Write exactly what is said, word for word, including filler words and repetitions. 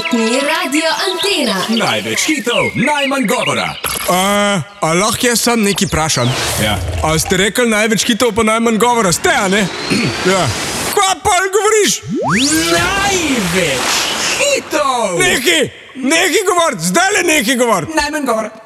Hitni Radio Antena. Največ hitov, najmanj govora. Uh, a lahko jaz sam nekaj vprašam? Ja. A ste rekli največ hitov pa najmanj govora? Ste, a ne? Ja. Kaj pa govoriš? Največ hitov! Neki, neki govor, zdaj le neki govor. Najmanj govora.